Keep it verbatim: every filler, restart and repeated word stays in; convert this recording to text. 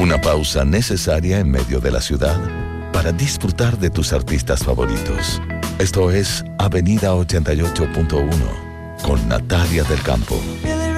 Una pausa necesaria en medio de la ciudad para disfrutar de tus artistas favoritos. Esto es Avenida ochenta y ocho punto uno con Natalia del Campo.